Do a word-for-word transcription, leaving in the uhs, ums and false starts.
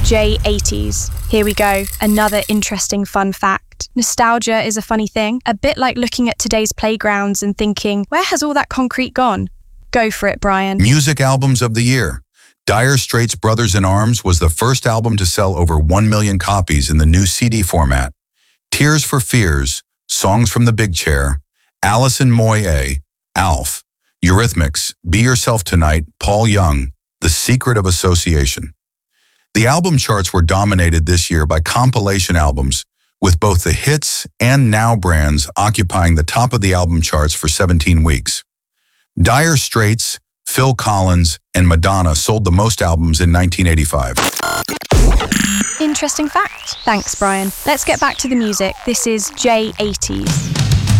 J eighties. Here we go, another interesting fun fact. Nostalgia is a funny thing, a bit like looking at today's playgrounds and thinking, where has all that concrete gone? Go for it, Brian. Music albums of the year. Dire Straits' Brothers in Arms was the first album to sell over one million copies in the new C D format. Tears for Fears, Songs from the Big Chair, Alison Moyet, Alf, Eurythmics, Be Yourself Tonight, Paul Young, The Secret of Association. The album charts were dominated this year by compilation albums, with both the hits and now brands occupying the top of the album charts for seventeen weeks. Dire Straits, Phil Collins, and Madonna sold the most albums in nineteen eighty-five. Interesting fact. Thanks, Brian. Let's get back to the music. This is J eighties.